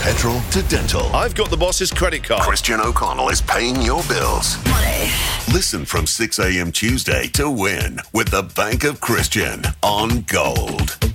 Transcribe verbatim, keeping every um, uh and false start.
petrol to dental. I've got the boss's credit card. Christian O'Connell is paying your bills. Money. Listen from six a.m. Tuesday to win with the Bank of Christian on Gold.